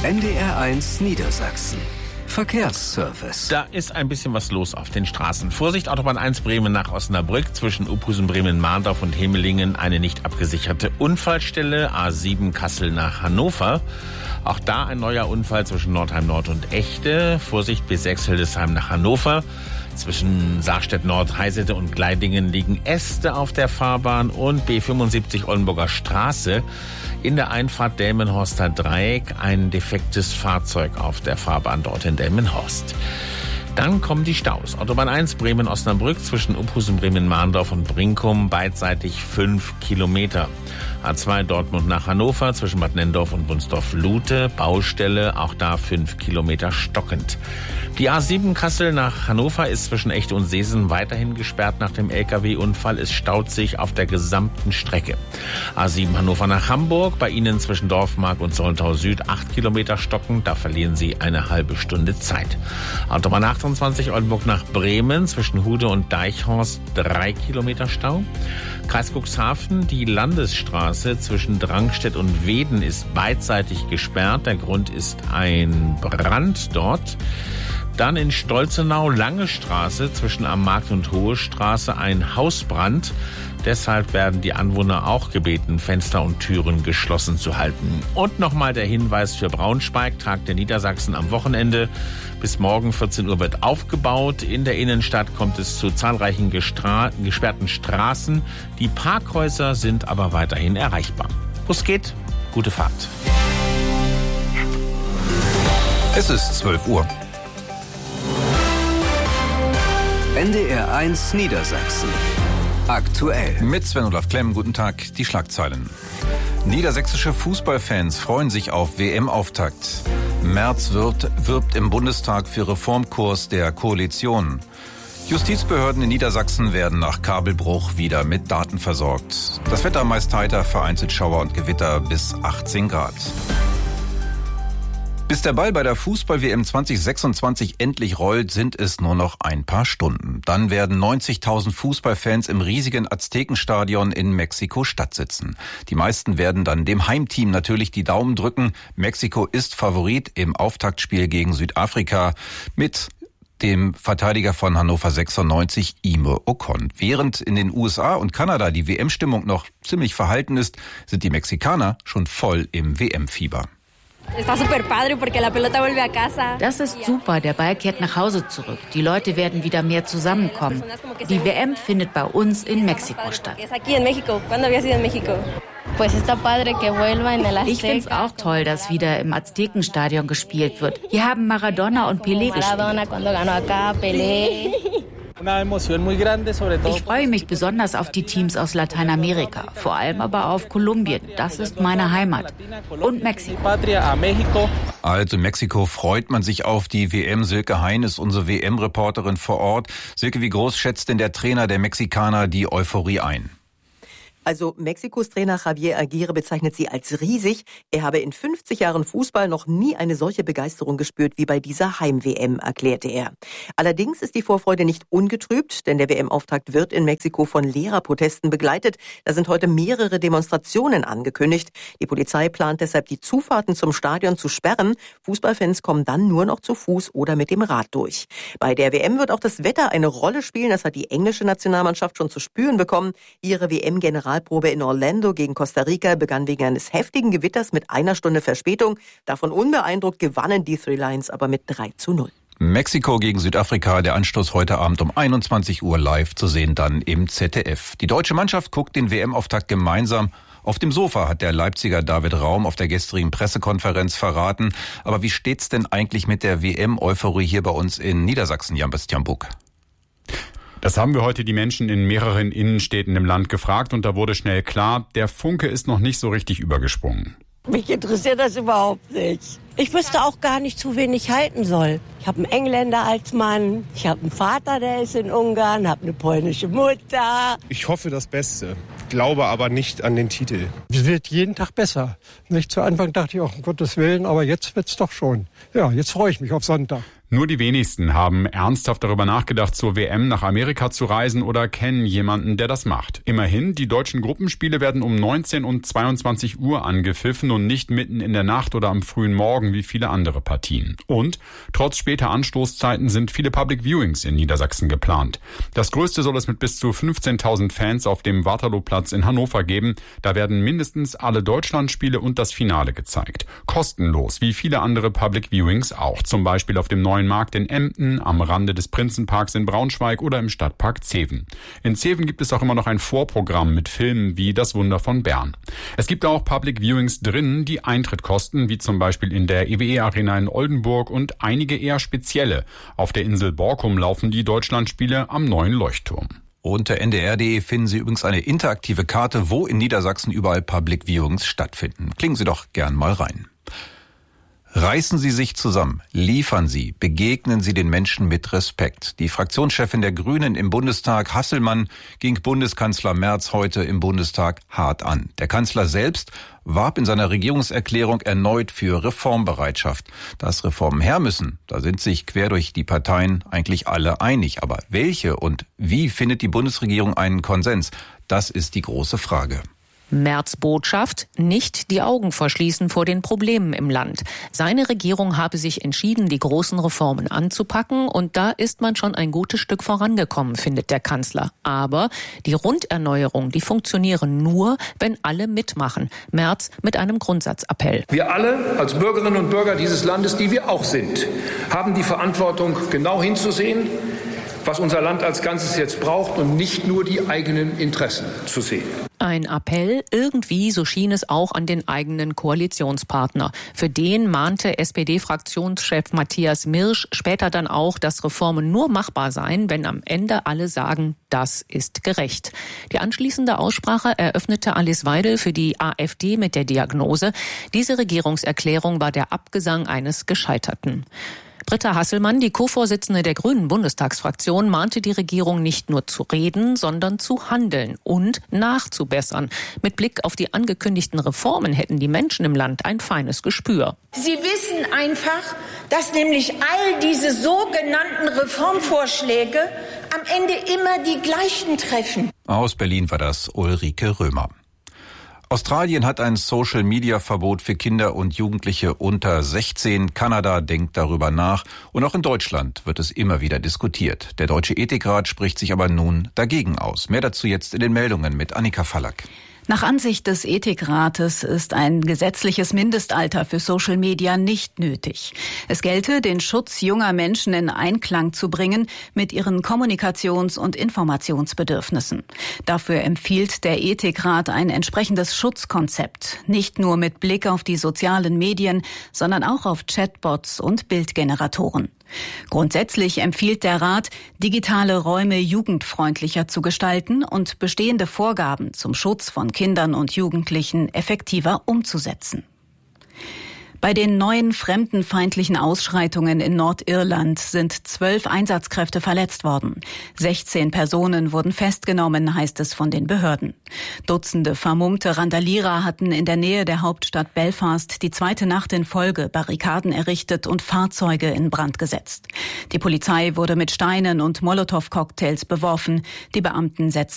NDR1 Niedersachsen. Verkehrsservice. Da ist ein bisschen was los auf den Straßen. Vorsicht, Autobahn 1 Bremen nach Osnabrück. Zwischen Uphusen, Bremen-Mahndorf und Hemelingen eine nicht abgesicherte Unfallstelle. A7 Kassel nach Hannover. Auch da ein neuer Unfall zwischen Nordheim Nord und Echte. Vorsicht, B6 Hildesheim nach Hannover. Zwischen Saarstedt Nord, Heisede und Gleidingen liegen Äste auf der Fahrbahn und B75 Oldenburger Straße. In der Einfahrt Delmenhorster Dreieck ein defektes Fahrzeug auf der Fahrbahn dort in Delmenhorst. Dann kommen die Staus. Autobahn 1 Bremen-Osnabrück zwischen Uphusen, Bremen-Mahndorf und Brinkum beidseitig 5 Kilometer. A2 Dortmund nach Hannover zwischen Bad Nennendorf und Wunsdorf-Lute. Baustelle, auch da 5 Kilometer stockend. Die A7 Kassel nach Hannover ist zwischen Echte und Seesen weiterhin gesperrt nach dem LKW-Unfall. Es staut sich auf der gesamten Strecke. A7 Hannover nach Hamburg, bei Ihnen zwischen Dorfmark und Soltau Süd 8 Kilometer stockend. Da verlieren Sie eine halbe Stunde Zeit. Autobahn 28 Oldenburg nach Bremen zwischen Hude und Deichhorst 3 Kilometer Stau. Kreis Cuxhaven, die Landesstraße zwischen Drangstedt und Weeden ist beidseitig gesperrt. Der Grund ist ein Brand dort. Dann in Stolzenau, Lange Straße zwischen Am Markt und Hohe Straße ein Hausbrand. Deshalb werden die Anwohner auch gebeten, Fenster und Türen geschlossen zu halten. Und nochmal der Hinweis für Braunschweig, Tag der Niedersachsen am Wochenende. Bis morgen 14 Uhr wird aufgebaut. In der Innenstadt kommt es zu zahlreichen gesperrten Straßen. Die Parkhäuser sind aber weiterhin erreichbar. Wo es geht, gute Fahrt. Es ist 12 Uhr. NDR1 Niedersachsen. Aktuell. Mit Sven-Olaf Klemm, guten Tag, die Schlagzeilen. Niedersächsische Fußballfans freuen sich auf WM-Auftakt. Merz wirbt im Bundestag für Reformkurs der Koalition. Justizbehörden in Niedersachsen werden nach Kabelbruch wieder mit Daten versorgt. Das Wetter meist heiter, vereinzelt Schauer und Gewitter bis 18 Grad. Bis der Ball bei der Fußball-WM 2026 endlich rollt, sind es nur noch ein paar Stunden. Dann werden 90.000 Fußballfans im riesigen Aztekenstadion in Mexiko-Stadt sitzen. Die meisten werden dann dem Heimteam natürlich die Daumen drücken. Mexiko ist Favorit im Auftaktspiel gegen Südafrika mit dem Verteidiger von Hannover 96, Ime Ocon. Während in den USA und Kanada die WM-Stimmung noch ziemlich verhalten ist, sind die Mexikaner schon voll im WM-Fieber. Das ist super, der Ball kehrt nach Hause zurück. Die Leute werden wieder mehr zusammenkommen. Die WM findet bei uns in Mexiko statt. Ich finde es auch toll, dass wieder im Aztekenstadion gespielt wird. Hier haben Maradona und Pelé gespielt. Ich freue mich besonders auf die Teams aus Lateinamerika, vor allem aber auf Kolumbien. Das ist meine Heimat. Und Mexiko. Also in Mexiko freut man sich auf die WM. Silke Hein ist unsere WM-Reporterin vor Ort. Silke, wie groß schätzt denn der Trainer der Mexikaner die Euphorie ein? Also Mexikos Trainer Javier Aguirre bezeichnet sie als riesig. Er habe in 50 Jahren Fußball noch nie eine solche Begeisterung gespürt wie bei dieser Heim-WM, erklärte er. Allerdings ist die Vorfreude nicht ungetrübt, denn der WM-Auftakt wird in Mexiko von Lehrerprotesten begleitet. Da sind heute mehrere Demonstrationen angekündigt. Die Polizei plant deshalb, die Zufahrten zum Stadion zu sperren. Fußballfans kommen dann nur noch zu Fuß oder mit dem Rad durch. Bei der WM wird auch das Wetter eine Rolle spielen. Das hat die englische Nationalmannschaft schon zu spüren bekommen. Ihre WM-Generalprobe in Orlando gegen Costa Rica begann wegen eines heftigen Gewitters mit 1 Stunde Verspätung. Davon unbeeindruckt gewannen die Three Lions aber mit 3:0. Mexiko gegen Südafrika, der Anstoß heute Abend um 21 Uhr live zu sehen, dann im ZDF. Die deutsche Mannschaft guckt den WM-Auftakt gemeinsam. Auf dem Sofa hat der Leipziger David Raum auf der gestrigen Pressekonferenz verraten. Aber wie steht's denn eigentlich mit der WM-Euphorie hier bei uns in Niedersachsen, Jan-Bastian Buck? Das haben wir heute die Menschen in mehreren Innenstädten im Land gefragt und da wurde schnell klar, der Funke ist noch nicht so richtig übergesprungen. Mich interessiert das überhaupt nicht. Ich wüsste auch gar nicht, zu wen ich halten soll. Ich habe einen Engländer als Mann, ich habe einen Vater, der ist in Ungarn, habe eine polnische Mutter. Ich hoffe das Beste, glaube aber nicht an den Titel. Es wird jeden Tag besser. Nicht zu Anfang dachte ich, um Gottes Willen, aber jetzt wird's doch schon. Ja, jetzt freue ich mich auf Sonntag. Nur die wenigsten haben ernsthaft darüber nachgedacht, zur WM nach Amerika zu reisen oder kennen jemanden, der das macht. Immerhin, die deutschen Gruppenspiele werden um 19 und 22 Uhr angepfiffen und nicht mitten in der Nacht oder am frühen Morgen wie viele andere Partien. Und trotz später Anstoßzeiten sind viele Public Viewings in Niedersachsen geplant. Das größte soll es mit bis zu 15.000 Fans auf dem Waterlooplatz in Hannover geben. Da werden mindestens alle Deutschlandspiele und das Finale gezeigt. Kostenlos, wie viele andere Public Viewings auch. Zum Beispiel auf dem Neuen Markt in Emden, am Rande des Prinzenparks in Braunschweig oder im Stadtpark Zeven. In Zeven gibt es auch immer noch ein Vorprogramm mit Filmen wie Das Wunder von Bern. Es gibt auch Public Viewings drinnen, die Eintritt kosten, wie zum Beispiel in der EWE Arena in Oldenburg und einige eher spezielle. Auf der Insel Borkum laufen die Deutschlandspiele am Neuen Leuchtturm. Unter ndr.de finden Sie übrigens eine interaktive Karte, wo in Niedersachsen überall Public Viewings stattfinden. Klicken Sie doch gern mal rein. Reißen Sie sich zusammen, liefern Sie, begegnen Sie den Menschen mit Respekt. Die Fraktionschefin der Grünen im Bundestag, Hasselmann, ging Bundeskanzler Merz heute im Bundestag hart an. Der Kanzler selbst warb in seiner Regierungserklärung erneut für Reformbereitschaft. Dass Reformen her müssen, da sind sich quer durch die Parteien eigentlich alle einig. Aber welche und wie findet die Bundesregierung einen Konsens? Das ist die große Frage. Merz' Botschaft: nicht die Augen verschließen vor den Problemen im Land. Seine Regierung habe sich entschieden, die großen Reformen anzupacken, und da ist man schon ein gutes Stück vorangekommen, findet der Kanzler. Aber die Runderneuerung, die funktioniere nur, wenn alle mitmachen. Merz mit einem Grundsatzappell. Wir alle als Bürgerinnen und Bürger dieses Landes, die wir auch sind, haben die Verantwortung, genau hinzusehen, was unser Land als Ganzes jetzt braucht und nicht nur die eigenen Interessen zu sehen. Ein Appell, irgendwie, so schien es auch an den eigenen Koalitionspartner. Für den mahnte SPD-Fraktionschef Matthias Mirsch später dann auch, dass Reformen nur machbar seien, wenn am Ende alle sagen, das ist gerecht. Die anschließende Aussprache eröffnete Alice Weidel für die AfD mit der Diagnose: diese Regierungserklärung war der Abgesang eines Gescheiterten. Britta Hasselmann, die Co-Vorsitzende der Grünen Bundestagsfraktion, mahnte die Regierung nicht nur zu reden, sondern zu handeln und nachzubessern. Mit Blick auf die angekündigten Reformen hätten die Menschen im Land ein feines Gespür. Sie wissen einfach, dass nämlich all diese sogenannten Reformvorschläge am Ende immer die gleichen treffen. Aus Berlin war das Ulrike Römer. Australien hat ein Social-Media-Verbot für Kinder und Jugendliche unter 16. Kanada denkt darüber nach. Und auch in Deutschland wird es immer wieder diskutiert. Der Deutsche Ethikrat spricht sich aber nun dagegen aus. Mehr dazu jetzt in den Meldungen mit Annika Fallack. Nach Ansicht des Ethikrates ist ein gesetzliches Mindestalter für Social Media nicht nötig. Es gelte, den Schutz junger Menschen in Einklang zu bringen mit ihren Kommunikations- und Informationsbedürfnissen. Dafür empfiehlt der Ethikrat ein entsprechendes Schutzkonzept, nicht nur mit Blick auf die sozialen Medien, sondern auch auf Chatbots und Bildgeneratoren. Grundsätzlich empfiehlt der Rat, digitale Räume jugendfreundlicher zu gestalten und bestehende Vorgaben zum Schutz von Kindern und Jugendlichen effektiver umzusetzen. Bei den neuen fremdenfeindlichen Ausschreitungen in Nordirland sind 12 Einsatzkräfte verletzt worden. 16 Personen wurden festgenommen, heißt es von den Behörden. Dutzende vermummte Randalierer hatten in der Nähe der Hauptstadt Belfast die zweite Nacht in Folge Barrikaden errichtet und Fahrzeuge in Brand gesetzt. Die Polizei wurde mit Steinen und Molotow-Cocktails beworfen. Die Beamten setzten